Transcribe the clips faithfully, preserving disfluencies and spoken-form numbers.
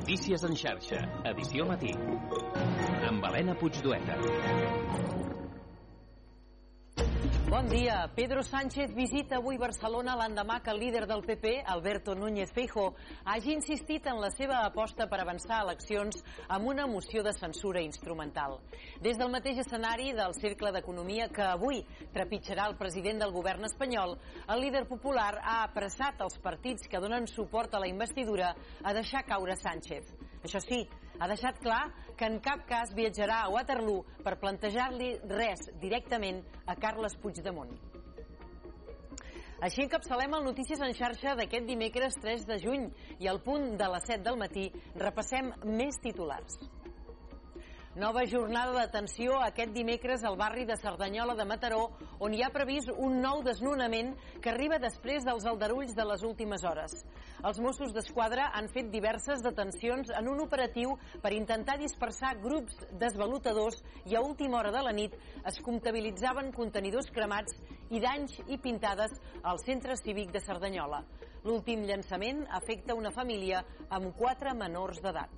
Notícies en xarxa, edició matí, amb Helena Puigdueta. Bon dia. Pedro Sánchez visita avui Barcelona l'endemà que el líder del P P, Alberto Núñez Feijóo, hagi insistit en la seva aposta per avançar a eleccions amb una moció de censura instrumental. Des del mateix escenari del Cercle d'Economia que avui trepitjarà el president del govern espanyol, el líder popular ha apressat els partits que donen suport a la investidura a deixar caure Sánchez. Això sí, ha deixat clar que en cap cas viatjarà a Waterloo per plantejar-li res directament a Carles Puigdemont. Així encapçalem el Notícies en xarxa d'aquest dimecres tres de juny i al punt de les set del matí repassem més titulars. Nova jornada de tensió aquest dimecres al barri de Cerdanyola de Mataró, on hi ha previst un nou desnonament que arriba després dels aldarulls de les últimes hores. Els Mossos d'Esquadra han fet diverses detencions en un operatiu per intentar dispersar grups desvalutadors i a última hora de la nit es comptabilitzaven contenidors cremats i danys i pintades al centre cívic de Cerdanyola. L'últim llançament afecta una família amb quatre menors d'edat.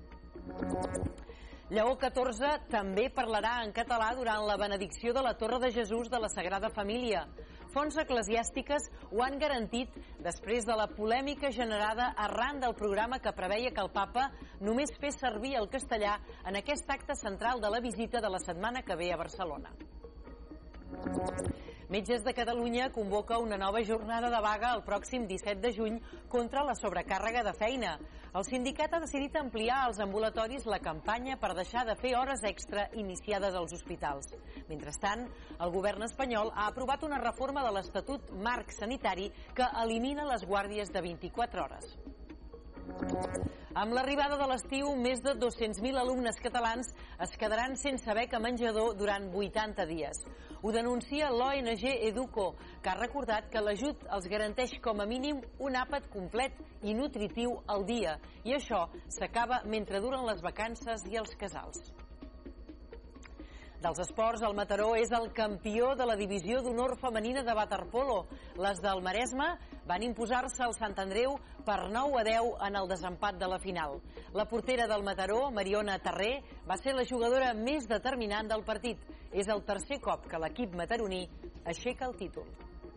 Lleó catorze també parlarà en català durant la benedicció de la Torre de Jesús de la Sagrada Família. Fonts eclesiàstiques ho han garantit després de la polèmica generada arran del programa que preveia que el papa només fes servir el castellà en aquest acte central de la visita de la setmana que ve a Barcelona. Metges de Catalunya convoca una nova jornada de vaga el pròxim disset de juny contra la sobrecàrrega de feina. El sindicat ha decidit ampliar als ambulatoris la campanya per deixar de fer hores extra iniciades als hospitals. Mentrestant, el govern espanyol ha aprovat una reforma de l'Estatut Marc Sanitari que elimina les guàrdies de vint-i-quatre hores. Amb l'arribada de l'estiu, més de dos-cents mil alumnes catalans es quedaran sense beca menjador durant vuitanta dies. Ho denuncia l'O N G Educo, que ha recordat que l'ajut els garanteix com a mínim un àpat complet i nutritiu al dia, i això s'acaba mentre duren les vacances i els casals. Dels esports, el Mataró és el campió de la divisió d'honor femenina de waterpolo. Les del Maresme van imposar-se al Sant Andreu per nou a deu en el desempat de la final. La portera del Mataró, Mariona Tarré, va ser la jugadora més determinant del partit. És el tercer cop que l'equip mataroní aixeca el títol.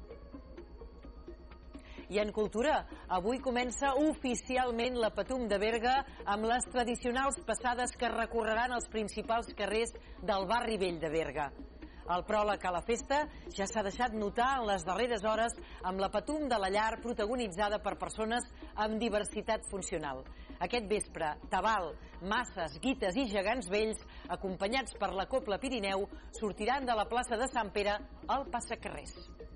I en cultura, avui comença oficialment la Patum de Berga amb les tradicionals passades que recorreran els principals carrers del barri vell de Berga. El pròleg a la festa ja s'ha deixat notar en les darreres hores amb la Patum de la Llar protagonitzada per persones amb diversitat funcional. Aquest vespre, Tabal, Masses, Guites i Gegants Vells, acompanyats per la Cobla Pirineu, sortiran de la plaça de Sant Pere al passacarrers.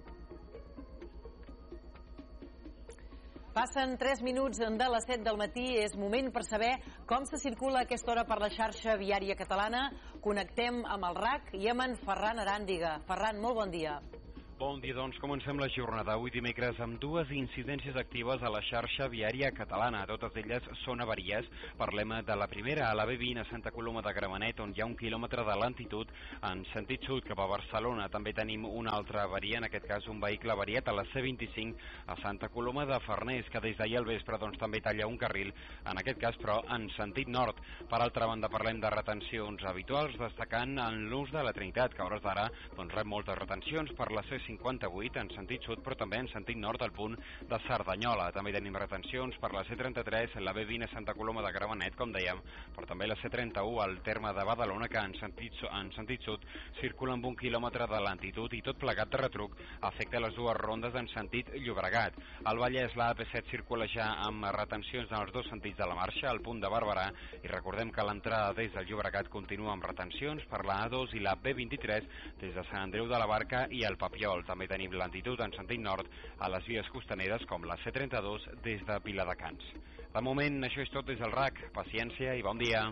Passen tres minuts de les set del matí, és moment per saber com se circula a aquesta hora per la xarxa viària catalana. Connectem amb el R A C i amb en Ferran Aràndiga. Ferran, molt bon dia. Bon dia, doncs comencem la jornada avui dimecres amb dues incidències actives a la xarxa viària catalana. Totes elles són avaries. Parlem de la primera, a la B vint a Santa Coloma de Gramenet, on hi ha un quilòmetre de lentitud en sentit sud cap a Barcelona. També tenim una altra avaria, en aquest cas un vehicle avariat a la C vint-i-cinc a Santa Coloma de Farners, que des d'ahir al vespre doncs, també talla un carril, en aquest cas però en sentit nord. Per altra banda parlem de retencions habituals, destacant en l'ús de la Trinitat, que a hores d'ara doncs, rep moltes retencions per la C cinquanta-vuit en sentit sud, però també en sentit nord al punt de Cerdanyola. També tenim retencions per la C trenta-tres, la B vint a Santa Coloma de Gramenet, com dèiem, però també la C trenta-u al terme de Badalona, que en sentit, en sentit sud circula amb un quilòmetre de lentitud i tot plegat de retruc afecta les dues rondes en sentit Llobregat. Al Vallès la A P set circula ja amb retencions en els dos sentits de la marxa, al punt de Barberà, i recordem que l'entrada des del Llobregat continua amb retencions per la A dos i la B vint-i-tres des de Sant Andreu de la Barca i el Papiol. També tenim lentitud en sentit nord a les vies costaneres com la C trenta-dos des de Viladecans. De moment, això és tot des del R A C. Paciència i bon dia.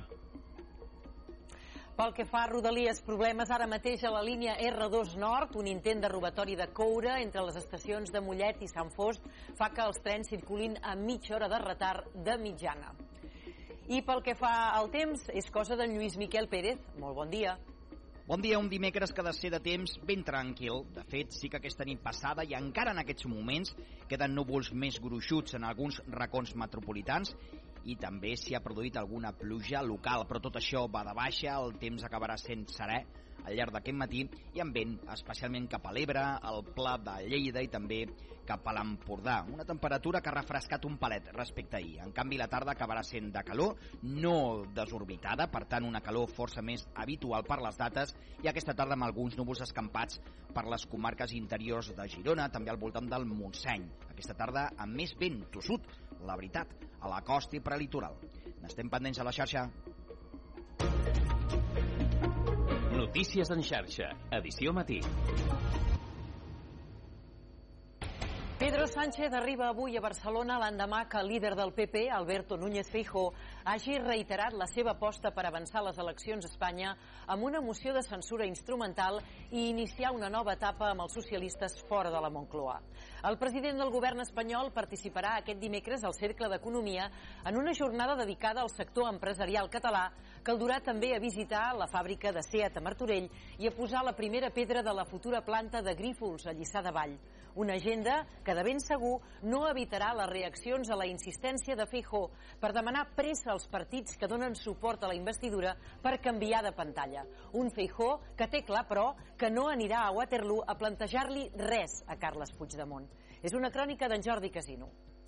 Pel que fa a Rodalies, problemes ara mateix a la línia R dos Nord, un intent de robatori de coure entre les estacions de Mollet i Sant Fost fa que els trens circulin a mitja hora de retard de mitjana. I pel que fa al temps, és cosa d'en Lluís Miquel Pérez. Molt bon dia. Bon dia, un dimecres que ha de ser de temps ben tranquil. De fet, sí que aquesta nit passada i encara en aquests moments queden núvols més gruixuts en alguns racons metropolitans i també s'hi ha produït alguna pluja local, però tot això va de baixa, el temps acabarà sent serè al llarg d'aquest matí i amb vent especialment cap a l'Ebre, al Pla de Lleida i també cap a l'Empordà. Una temperatura que ha refrescat un palet respecte a ahir. En canvi, la tarda acabarà sent de calor, no desorbitada, per tant, una calor força més habitual per les dates, i aquesta tarda amb alguns núvols escampats per les comarques interiors de Girona, també al voltant del Montseny. Aquesta tarda amb més vent tossut, la veritat, a la costa i prelitoral. N'estem pendents a la xarxa. Notícies en xarxa, edició matí. Pedro Sánchez arriba avui a Barcelona l'endemà que el líder del P P, Alberto Núñez Feijóo, hagi reiterat la seva aposta per avançar les eleccions a Espanya amb una moció de censura instrumental i iniciar una nova etapa amb els socialistes fora de la Moncloa. El president del govern espanyol participarà aquest dimecres al Cercle d'Economia en una jornada dedicada al sector empresarial català que el durà també a visitar la fàbrica de Seat a Martorell i a posar la primera pedra de la futura planta de Grífols a Lliçà de Vall. Una agenda que de ben segur no evitarà les reaccions a la insistència de Feijóo per demanar pressa als partits que donen suport a la investidura per canviar de pantalla. Un Feijóo que té clar, però, que no anirà a Waterloo a plantejar-li res a Carles Puigdemont. És una crònica d'en Jordi Casino.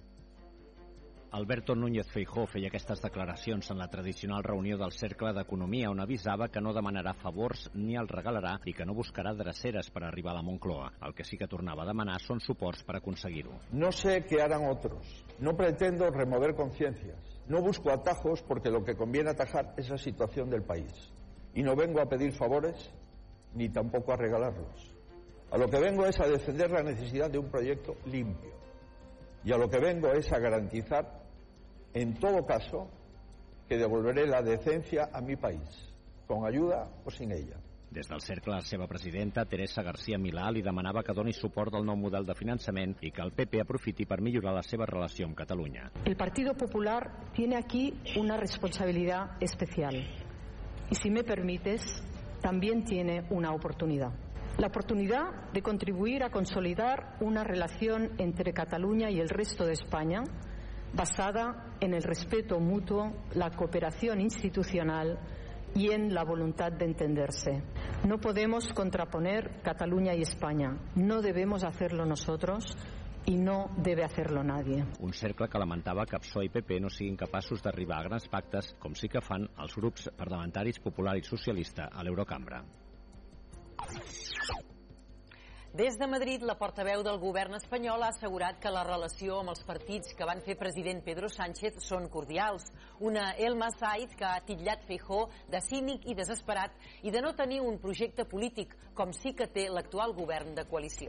Alberto Núñez Feijóo feia aquestes declaracions en la tradicional reunió del Cercle d'Economia, on avisava que no demanarà favors ni els regalarà i que no buscarà dreceres per arribar a la Moncloa. El que sí que tornava a demanar són suports per aconseguir-ho. No sé qué harán otros. No pretendo remover conciencias. No busco atajos porque lo que conviene atajar es la situación del país. Y no vengo a pedir favores ni tampoco a regalarlos. A lo que vengo es a defender la necesidad de un proyecto limpio. Y a lo que vengo es a garantizar, en todo caso, que devolveré la decencia a mi país, con ayuda o sin ella. Des del cercle, la seva presidenta, Teresa García Milà, li demanava que doni suport al nou model de finançament i que el P P aprofiti per millorar la seva relació amb Catalunya. El Partido Popular tiene aquí una responsabilidad especial. Y si me permites, también tiene una oportunidad. La oportunidad de contribuir a consolidar una relación entre Cataluña y el resto de España basada en el respeto mutuo, la cooperación institucional y en la voluntad de entenderse. No podemos contraponer Cataluña y España. No debemos hacerlo nosotros i no debe hacerlo nadie. Un cercle que lamentava que P S O E i P P no siguin capaços d'arribar a grans pactes, com sí que fan els grups parlamentaris Popular i Socialista a l'Eurocambra. Des de Madrid, la portaveu del govern espanyol ha assegurat que la relació amb els partits que van fer president Pedro Sánchez són cordials. Una Elma Said que ha titllat Feijóo de cínic i desesperat i de no tenir un projecte polític, com sí que té l'actual govern de coalició.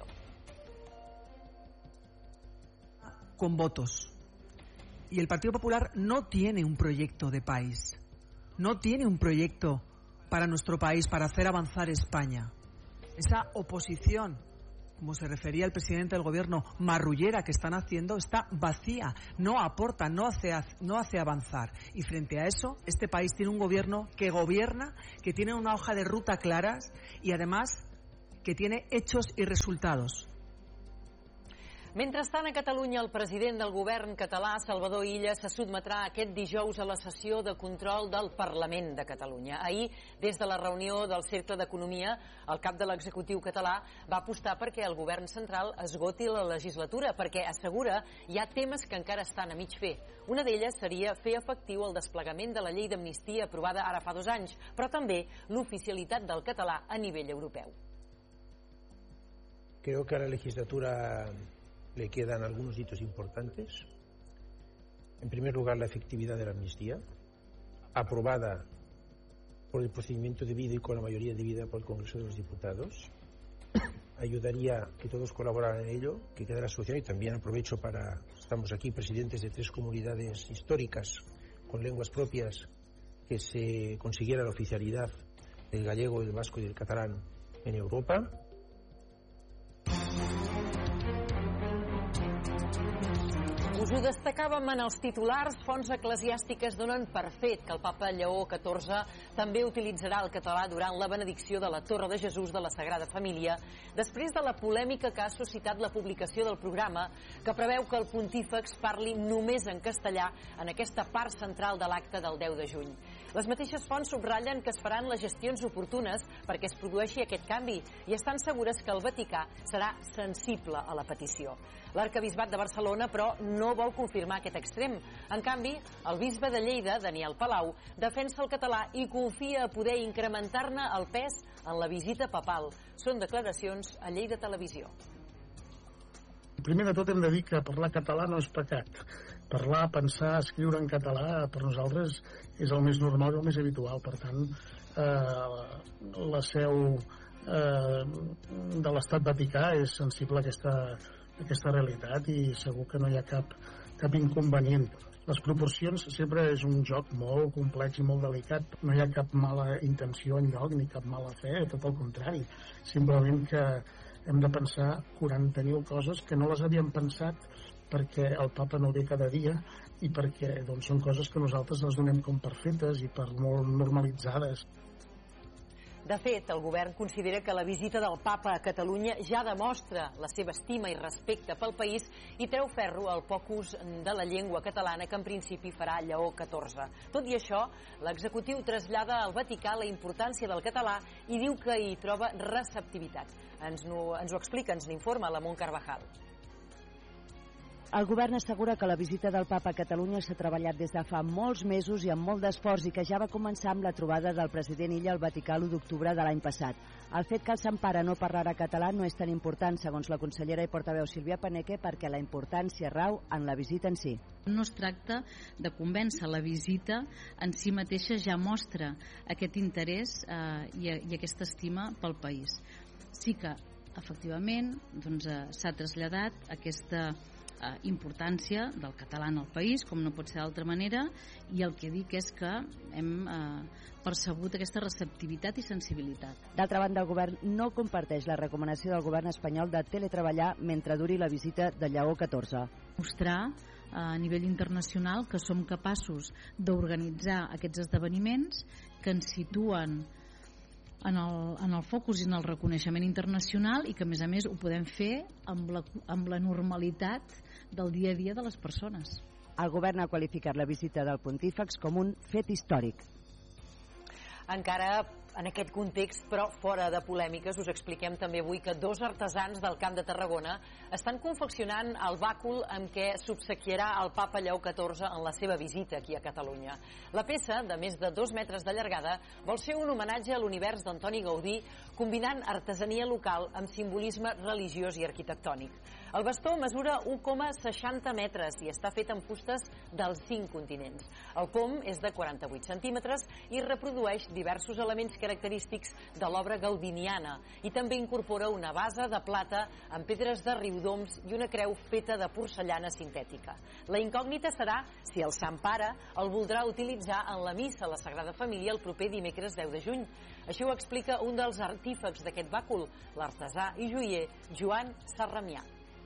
Con votos. Y el Partido Popular no tiene un proyecto de país. No tiene un proyecto para nuestro país, para hacer avanzar España. Esa oposición, como se refería el presidente del gobierno, marrullera que están haciendo, está vacía, no aporta, no hace, no hace avanzar. Y frente a eso, este país tiene un gobierno que gobierna, que tiene una hoja de ruta claras y además que tiene hechos y resultados. Mentrestant, a Catalunya, el president del govern català, Salvador Illa, se sotmetrà aquest dijous a la sessió de control del Parlament de Catalunya. Ahir, des de la reunió del Cercle d'Economia, el cap de l'executiu català va apostar perquè el govern central esgoti la legislatura, perquè assegura hi ha temes que encara estan a mig fer. Una d'elles seria fer efectiu el desplegament de la llei d'amnistia aprovada ara fa dos anys, però també l'oficialitat del català a nivell europeu. Creo que a la legislatura le quedan algunos hitos importantes. En primer lugar, la efectividad de la amnistía, aprobada por el procedimiento debido y con la mayoría debida por el Congreso de los Diputados. Ayudaría que todos colaboraran en ello, que quedara solución. Y también aprovecho para, estamos aquí presidentes de tres comunidades históricas con lenguas propias, que se consiguiera la oficialidad del gallego, del vasco y del catalán en Europa. Us ho destacàvem en els titulars. Fonts eclesiàstiques donen per fet que el papa Lleó catorze també utilitzarà el català durant la benedicció de la Torre de Jesús de la Sagrada Família, després de la polèmica que ha suscitat la publicació del programa, que preveu que el pontífex parli només en castellà en aquesta part central de l'acte del deu de juny. Les mateixes fonts subratllen que es faran les gestions oportunes perquè es produeixi aquest canvi i estan segures que el Vaticà serà sensible a la petició. L'arquebisbat de Barcelona, però, no vol confirmar aquest extrem. En canvi, el bisbe de Lleida, Daniel Palau, defensa el català i confia a poder incrementar-ne el pes en la visita papal. Són declaracions a Lleida Televisió. Primer de tot hem de dir que parlar català no és pecat. Parlar, pensar, escriure en català per nosaltres és el més normal i el més habitual. Per tant, eh, la seu eh, de l'Estat Vaticà és sensible a aquesta, a aquesta realitat i segur que no hi ha cap, cap inconvenient. Les proporcions sempre és un joc molt complex i molt delicat. No hi ha cap mala intenció enlloc ni cap mala fe, tot el contrari. Simplement que hem de pensar quaranta mil coses que no les havíem pensat perquè el papa no ve cada dia i perquè doncs, són coses que nosaltres les donem com per fetes i per molt normalitzades. De fet, el govern considera que la visita del papa a Catalunya ja demostra la seva estima i respecte pel país i treu ferro al poc ús de la llengua catalana que en principi farà Lleó catorze. Tot i això, l'executiu trasllada al Vaticà la importància del català i diu que hi troba receptivitat. Ens, no, ens ho explica, ens n'informa la Mont Carvajal. El govern assegura que la visita del papa a Catalunya s'ha treballat des de fa molts mesos i amb molt d'esforç i que ja va començar amb la trobada del president Illa al Vaticà l'u d'octubre de l'any passat. El fet que el Sant Pare no parlarà català no és tan important, segons la consellera i portaveu Sílvia Paneque, perquè la importància rau en la visita en si. No es tracta de convèncer, la visita en si mateixa ja mostra aquest interès eh, i, i aquesta estima pel país. Sí que, efectivament, doncs, eh, s'ha traslladat aquesta Eh, importància del català en el país, com no pot ser d'altra manera, i el que dic és que hem eh, percebut aquesta receptivitat i sensibilitat. D'altra banda, el govern no comparteix la recomanació del govern espanyol de teletreballar mentre duri la visita de Lleó catorze. Mostrar a nivell internacional que som capaços d'organitzar aquests esdeveniments que ens situen en el, en el focus i en el reconeixement internacional i que a més a més ho podem fer amb la, amb la normalitat del dia a dia de les persones. El govern ha qualificat la visita del pontífex com un fet històric. Encara en aquest context, però fora de polèmiques, us expliquem també avui que dos artesans del Camp de Tarragona estan confeccionant el bàcul amb què s'obsequiarà el papa Lleó catorze en la seva visita aquí a Catalunya. La peça, de més de dos metres de llargada, vol ser un homenatge a l'univers d'Antoni Gaudí, combinant artesania local amb simbolisme religiós i arquitectònic. El bastó mesura un coma seixanta metres i està fet amb fustes dels cinc continents. El pom és de quaranta-vuit centímetres i reprodueix diversos elements característics de l'obra gaudiniana i també incorpora una base de plata amb pedres de riudoms i una creu feta de porcellana sintètica. La incògnita serà si el Sant Pare el voldrà utilitzar en la missa a la Sagrada Família el proper dimecres deu de juny. Així ho explica un dels artífex d'aquest bàcul, l'artesà i joier Joan Sarramià.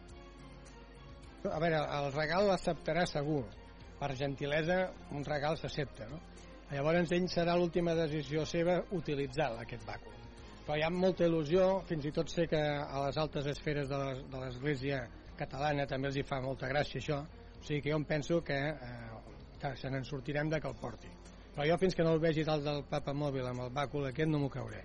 A veure, el regal l'acceptarà segur. Per gentilesa, un regal s'accepta, no? Llavors, ell serà l'última decisió seva utilitzar aquest bàcul. Però hi ha molta il·lusió, fins i tot sé que a les altes esferes de l'Església catalana també els hi fa molta gràcia això, o sigui que jo em penso que, eh, que se n'en sortirem de que el porti. Però jo fins que no el vegi dalt del papa mòbil amb el bàcul aquest no m'ho cauré.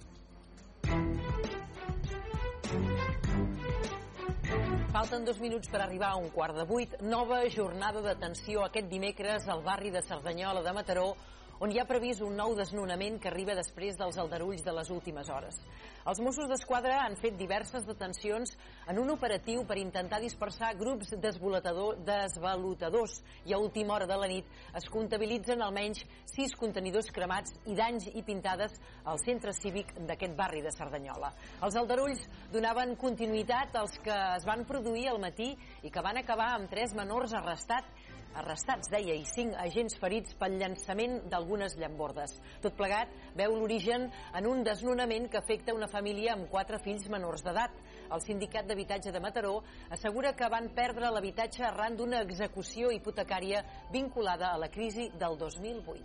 Falten dos minuts per arribar a un quart de vuit. Nova jornada d'atenció aquest dimecres al barri de Cerdanyola de Mataró, on hi ha previst un nou desnonament que arriba després dels aldarulls de les últimes hores. Els Mossos d'Esquadra han fet diverses detencions en un operatiu per intentar dispersar grups desvalutadors i a última hora de la nit es comptabilitzen almenys sis contenidors cremats i danys i pintades al centre cívic d'aquest barri de Cerdanyola. Els aldarulls donaven continuïtat als que es van produir al matí i que van acabar amb tres menors arrestats arrestats, deia, i cinc agents ferits pel llançament d'algunes llambordes. Tot plegat veu l'origen en un desnonament que afecta una família amb quatre fills menors d'edat. El sindicat d'habitatge de Mataró assegura que van perdre l'habitatge arran d'una execució hipotecària vinculada a la crisi del dos mil vuit.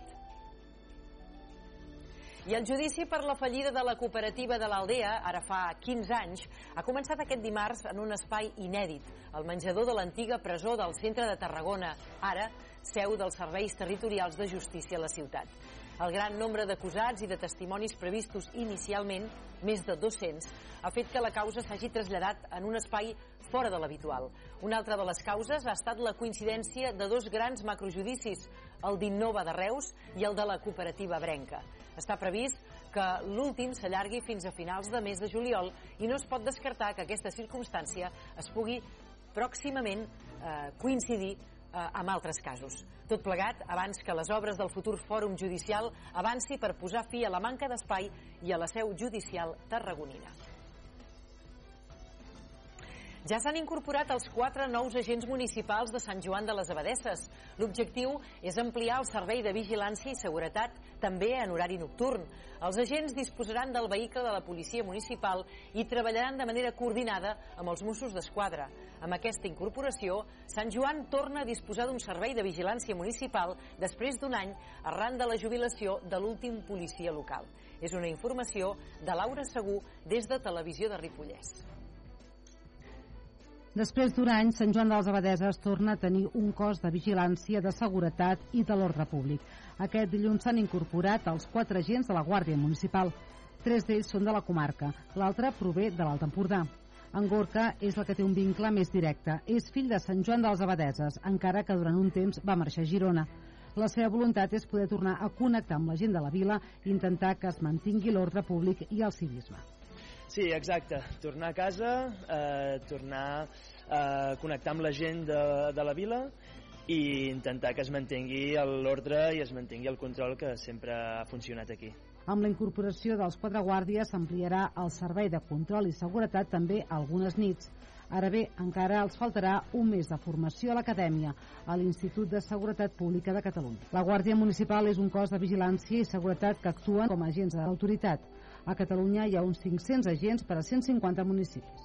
I el judici per la fallida de la cooperativa de l'Aldea, ara fa quinze anys, ha començat aquest dimarts en un espai inèdit, el menjador de l'antiga presó del centre de Tarragona, ara seu dels serveis territorials de justícia a la ciutat. El gran nombre d'acusats i de testimonis previstos inicialment, més de dos-cents, ha fet que la causa s'hagi traslladat en un espai fora de l'habitual. Una altra de les causes ha estat la coincidència de dos grans macrojudicis, el d'Innova de Reus i el de la cooperativa Brenca. Està previst que l'últim s'allargui fins a finals de mes de juliol i no es pot descartar que aquesta circumstància es pugui pròximament eh, coincidir eh, amb altres casos. Tot plegat abans que les obres del futur fòrum judicial avanci per posar fi a la manca d'espai i a la seu judicial tarragonina. Ja s'han incorporat els quatre nous agents municipals de Sant Joan de les Abadesses. L'objectiu és ampliar el servei de vigilància i seguretat també en horari nocturn. Els agents disposaran del vehicle de la policia municipal i treballaran de manera coordinada amb els Mossos d'Esquadra. Amb aquesta incorporació, Sant Joan torna a disposar d'un servei de vigilància municipal després d'un any arran de la jubilació de l'últim policia local. És una informació de Laura Segú des de Televisió de Ripollès. Després d'un any, Sant Joan de les Abadesses torna a tenir un cos de vigilància, de seguretat i de l'ordre públic. Aquest dilluns s'han incorporat els quatre agents de la Guàrdia Municipal. Tres d'ells són de la comarca, l'altre prové de l'Alt Empordà. En Gorka és el que té un vincle més directe. És fill de Sant Joan de les Abadesses, encara que durant un temps va marxar a Girona. La seva voluntat és poder tornar a connectar amb la gent de la vila i intentar que es mantingui l'ordre públic i el civisme. Sí, exacte. Tornar a casa, eh, tornar a connectar amb la gent de, de la vila i intentar que es mantengui l'ordre i es mantengui el control que sempre ha funcionat aquí. Amb la incorporació dels quatre guàrdies s'ampliarà el servei de control i seguretat també algunes nits. Ara bé, encara els faltarà un mes de formació a l'acadèmia, a l'Institut de Seguretat Pública de Catalunya. La Guàrdia Municipal és un cos de vigilància i seguretat que actuen com a agents de l'autoritat. A Catalunya hi ha uns cinc-cents agents per a cent cinquanta municipis.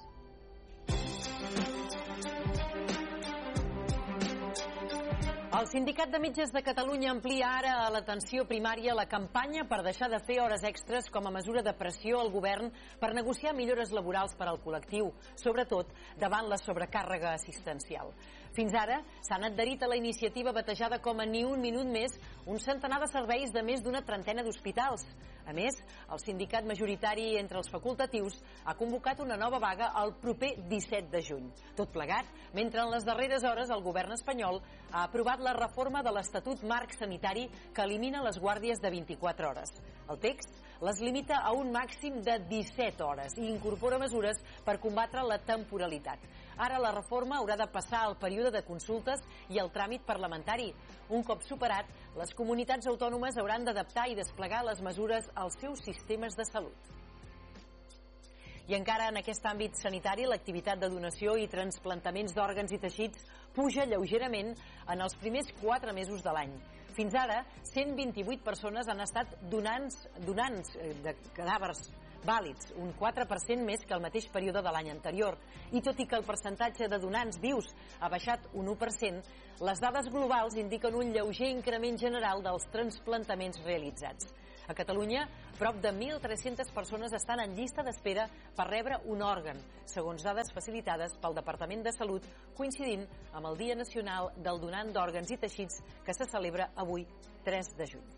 El Sindicat de Metges de Catalunya amplia ara a l'atenció primària la campanya per deixar de fer hores extres com a mesura de pressió al govern per negociar millores laborals per al col·lectiu, sobretot davant la sobrecàrrega assistencial. Fins ara s'han adherit a la iniciativa batejada com a Ni un minut més un centenar de serveis de més d'una trentena d'hospitals. A més, el sindicat majoritari entre els facultatius ha convocat una nova vaga el proper disset de juny. Tot plegat, mentre en les darreres hores el govern espanyol ha aprovat la reforma de l'Estatut Marc Sanitari que elimina les guàrdies de vint-i-quatre hores. El text les limita a un màxim de disset hores i incorpora mesures per combatre la temporalitat. Ara la reforma haurà de passar al període de consultes i el tràmit parlamentari. Un cop superat, les comunitats autònomes hauran d'adaptar i desplegar les mesures als seus sistemes de salut. I encara en aquest àmbit sanitari, l'activitat de donació i transplantaments d'òrgans i teixits puja lleugerament en els primers quatre mesos de l'any. Fins ara, cent vint-i-vuit persones han estat donants, donants de cadàvers vàlids, un quatre per cent més que el mateix període de l'any anterior. I tot i que el percentatge de donants vius ha baixat un u per cent, les dades globals indiquen un lleuger increment general dels transplantaments realitzats. A Catalunya, prop de mil tres-centes persones estan en llista d'espera per rebre un òrgan, segons dades facilitades pel Departament de Salut, coincidint amb el Dia Nacional del Donant d'Òrgans i Teixits que se celebra avui, tres de juny.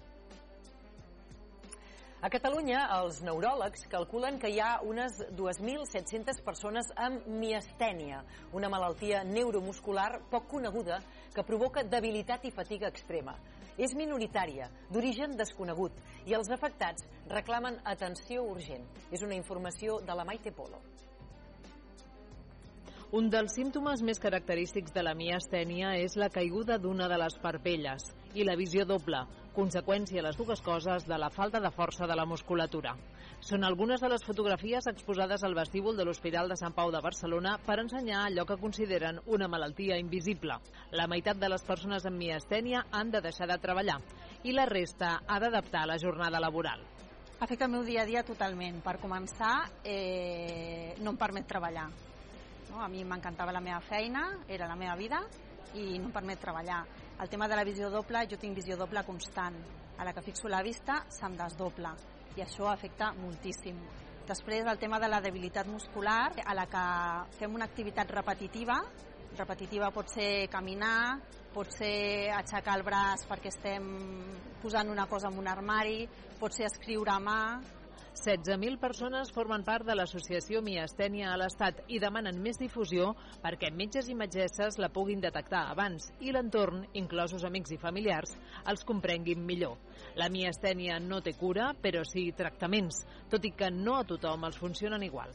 A Catalunya, els neuròlegs calculen que hi ha unes dues mil set-centes persones amb miastènia, una malaltia neuromuscular poc coneguda que provoca debilitat i fatiga extrema. És minoritària, d'origen desconegut, i els afectats reclamen atenció urgent. És una informació de la Maite Polo. Un dels símptomes més característics de la miastènia és la caiguda d'una de les parpelles i la visió doble, conseqüència les dues coses de la falta de força de la musculatura. Són algunes de les fotografies exposades al vestíbul de l'Hospital de Sant Pau de Barcelona per ensenyar allò que consideren una malaltia invisible. La meitat de les persones amb miastènia han de deixar de treballar i la resta ha d'adaptar la jornada laboral. Afecta el meu dia a dia totalment. Per començar, eh, no em permet treballar. No? A mi m'encantava la meva feina, era la meva vida i no em permet treballar. El tema de la visió doble, jo tinc visió doble constant. A la que fixo la vista se'm desdobla i això afecta moltíssim. Després el tema de la debilitat muscular, a la que fem una activitat repetitiva, repetitiva pot ser caminar, pot ser aixecar el braç perquè estem posant una cosa en un armari, pot ser escriure a mà. setze mil persones formen part de l'associació Miastènia a l'Estat i demanen més difusió perquè metges i metgesses la puguin detectar abans i l'entorn, inclosos amics i familiars, els comprenguin millor. La miastènia no té cura, però sí tractaments, tot i que no a tothom els funcionen igual.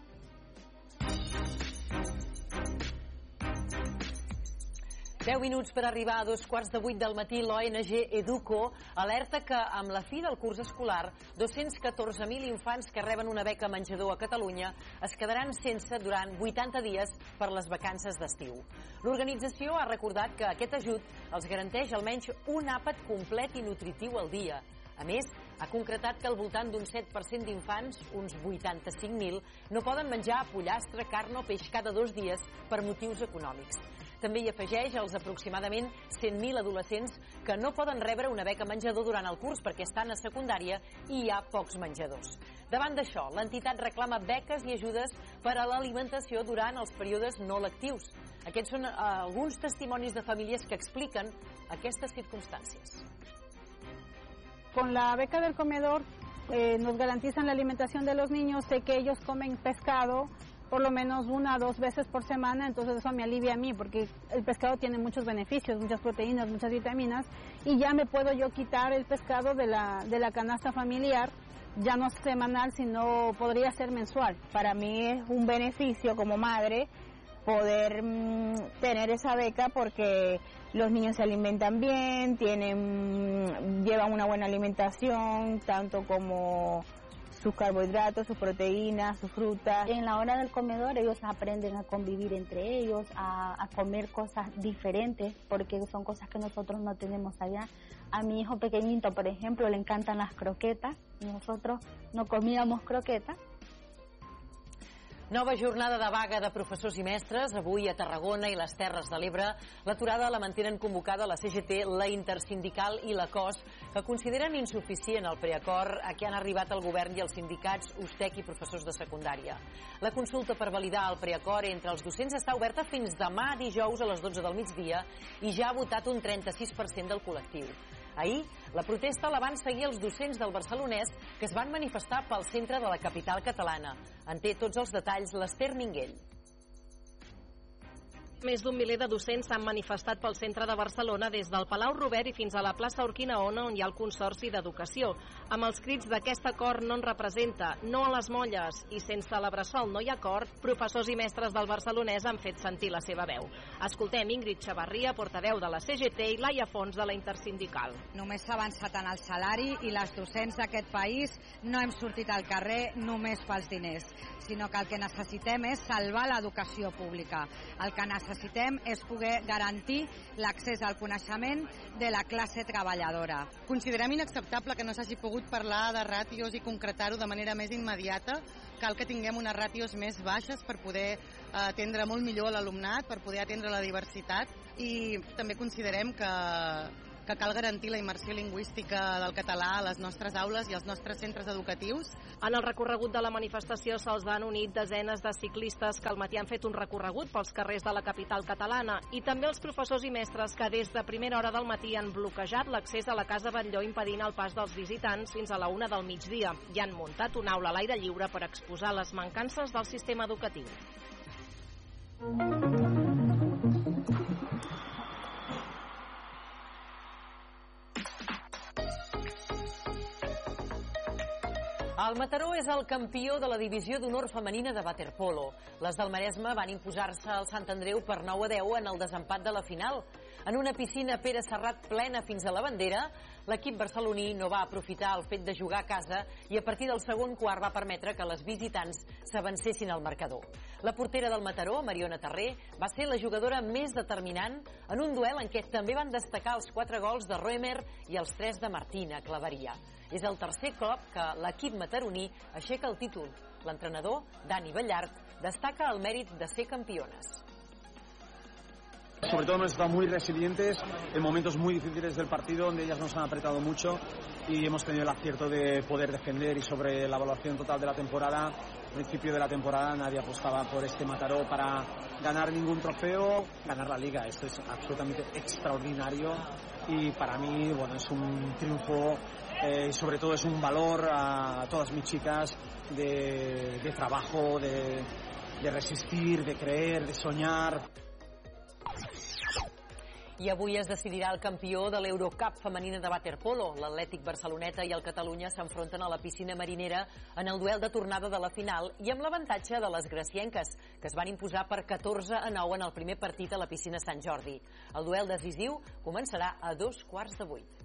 deu minuts per arribar a dos quarts de vuit del matí, l'O N G Educo alerta que amb la fi del curs escolar dos-cents catorze mil infants que reben una beca menjador a Catalunya es quedaran sense durant vuitanta dies per les vacances d'estiu. L'organització ha recordat que aquest ajut els garanteix almenys un àpat complet i nutritiu al dia. A més, ha concretat que al voltant d'un set per cent d'infants, uns vuitanta-cinc mil, no poden menjar pollastre, carn o peix cada dos dies per motius econòmics. També hi afegeix els aproximadament cent mil adolescents que no poden rebre una beca menjador durant el curs perquè estan a secundària i hi ha pocs menjadors. Davant d'això, l'entitat reclama beques i ajudes per a l'alimentació durant els períodes no lectius. Aquests són alguns testimonis de famílies que expliquen aquestes circunstàncies. Con la beca del comedor eh, nos garantizan la alimentación de los niños. Sé que ellos comen pescado por lo menos una o dos veces por semana, entonces eso me alivia a mí porque el pescado tiene muchos beneficios, muchas proteínas, muchas vitaminas y ya me puedo yo quitar el pescado de la, de la canasta familiar, ya no semanal, sino podría ser mensual. Para mí es un beneficio como madre poder mmm, tener esa beca porque los niños se alimentan bien, tienen, llevan una buena alimentación, tanto como sus carbohidratos, sus proteínas, sus frutas. En la hora del comedor ellos aprenden a convivir entre ellos, a, a comer cosas diferentes, porque son cosas que nosotros no tenemos allá. A mi hijo pequeñito, por ejemplo, le encantan las croquetas, y nosotros no comíamos croquetas. Nova jornada de vaga de professors i mestres, avui a Tarragona i les Terres de l'Ebre. L'aturada la mantenen convocada la C G T, la Intersindical i la C O S, que consideren insuficient el preacord a què han arribat el govern i els sindicats U S T E C i professors de secundària. La consulta per validar el preacord entre els docents està oberta fins demà dijous a les dotze del migdia i ja ha votat un trenta-sis per cent del col·lectiu. Ahir, la protesta la van seguir els docents del Barcelonès que es van manifestar pel centre de la capital catalana. En té tots els detalls l'Ester Minguell. Més d'un miler de docents s'han manifestat pel centre de Barcelona des del Palau Robert i fins a la plaça Urquinaona on hi ha el Consorci d'Educació. Amb els crits d'aquest acord no ens representa, no a les molles i sense la bressol no hi ha acord, professors i mestres del Barcelonès han fet sentir la seva veu. Escoltem Ingrid Xavarria, portaveu de la C G T, i Laia Fons de la Intersindical. Només s'ha avançat en el salari i les docents d'aquest país no hem sortit al carrer només pels diners, sinó que el que necessitem és salvar l'educació pública. El que necessitem és poder garantir l'accés al coneixement de la classe treballadora. Considerem inacceptable que no s'hagi pogut parlar de ràtios i concretar-ho de manera més immediata. Cal que tinguem unes ràtios més baixes per poder atendre molt millor l'alumnat, per poder atendre la diversitat, i també considerem que que cal garantir la immersió lingüística del català a les nostres aules i als nostres centres educatius. En el recorregut de la manifestació se'ls han unit desenes de ciclistes que al matí han fet un recorregut pels carrers de la capital catalana i també els professors i mestres que des de primera hora del matí han bloquejat l'accés a la Casa Batlló impedint el pas dels visitants fins a la una del migdia i han muntat una aula a l'aire lliure per exposar les mancances del sistema educatiu. El Mataró és el campió de la divisió d'honor femenina de waterpolo. Les del Maresme van imposar-se al Sant Andreu per nou a deu en el desempat de la final. En una piscina Pere Serrat plena fins a la bandera, l'equip barceloní no va aprofitar el fet de jugar a casa i a partir del segon quart va permetre que les visitants s'avancessin al marcador. La portera del Mataró, Mariona Terré, va ser la jugadora més determinant en un duel en què també van destacar els quatre gols de Roemer i els tres de Martina Claveria. És el tercer cop que l'equip mataroní aixeca el títol. L'entrenador, Dani Ballart, destaca el mèrit de ser campiones. Sobre todo hemos estado muy resilientes en momentos muy difíciles del partido donde ellas nos han apretado mucho y hemos tenido el acierto de poder defender. Y sobre la evaluación total de la temporada, al principio de la temporada nadie apostaba por este Mataró para ganar ningún trofeo, ganar la liga. Esto es absolutamente extraordinario y para mí, bueno, es un triunfo eh, y sobre todo es un valor a todas mis chicas de, de trabajo, de, de resistir, de creer, de soñar. I avui es decidirà el campió de l'Eurocup femenina de waterpolo. L'Atlètic Barceloneta i el Catalunya s'enfronten a la piscina marinera en el duel de tornada de la final i amb l'avantatge de les gracienques, que es van imposar per catorze a nou en el primer partit a la piscina Sant Jordi. El duel decisiu començarà a dos quarts de vuit.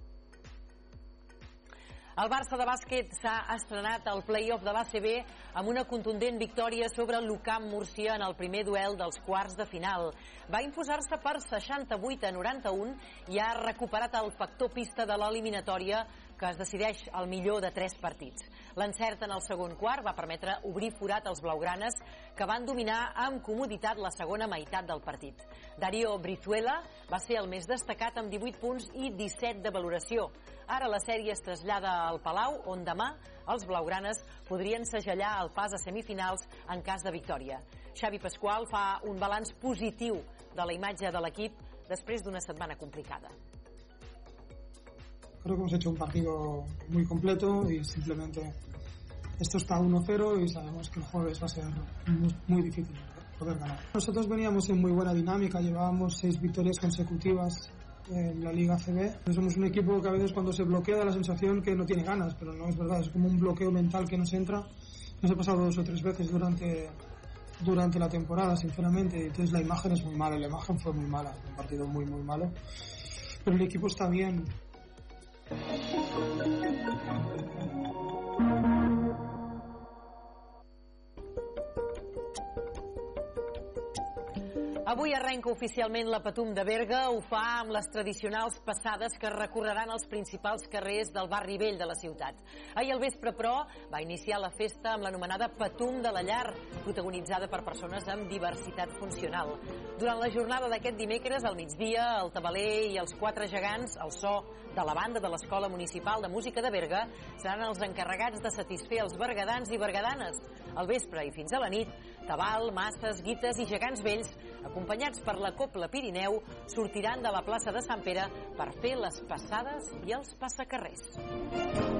El Barça de bàsquet s'ha estrenat al play-off de l'A C B amb una contundent victòria sobre l'Ucam Múrcia en el primer duel dels quarts de final. Va imposar-se per seixanta-vuit a noranta-un i ha recuperat el factor pista de l'eliminatòria que es decideix al millor de tres partits. L'encert en el segon quart va permetre obrir forat als blaugranes, que van dominar amb comoditat la segona meitat del partit. Darío Brizuela va ser el més destacat amb divuit punts i disset de valoració. Ara la sèrie es trasllada al Palau, on demà els blaugranes podrien segellar el pas a semifinals en cas de victòria. Xavi Pasqual fa un balanç positiu de la imatge de l'equip després d'una setmana complicada. Creo que hemos hecho un partido muy completo y simplemente esto está uno cero y sabemos que el jueves va a ser muy, muy difícil poder ganar. Nosotros veníamos en muy buena dinámica, llevábamos seis victorias consecutivas en la Liga A C B. Somos un equipo que a veces cuando se bloquea da la sensación que no tiene ganas, pero no es verdad, es como un bloqueo mental que nos entra. Nos ha pasado dos o tres veces durante, durante la temporada, sinceramente, entonces la imagen es muy mala, la imagen fue muy mala, un partido muy muy malo, pero el equipo está bien. Avui arrenca oficialment la Patum de Berga. Ho fa amb les tradicionals passades que recorreran els principals carrers del barri vell de la ciutat. Ahir al vespre, però, va iniciar la festa amb l'anomenada Patum de la Llar, protagonitzada per persones amb diversitat funcional. Durant la jornada d'aquest dimecres, al migdia, el tabaler i els quatre gegants, el so de la banda de l'Escola Municipal de Música de Berga, seran els encarregats de satisfer els bergadans i bergadanes. Al vespre i fins a la nit, tabal, masses, guites i gegants vells, acompanyats per la Copla Pirineu, sortiran de la plaça de Sant Pere per fer les passades i els passacarrers.